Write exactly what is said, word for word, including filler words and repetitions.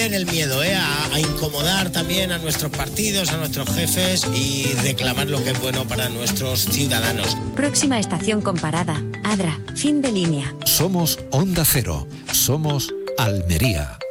perder el miedo, ¿eh? a, a incomodar también a nuestros partidos, a nuestros jefes y reclamar lo que es bueno para nuestros ciudadanos. Próxima estación comparada. Adra, fin de línea. Somos Onda Cero. Somos Almería.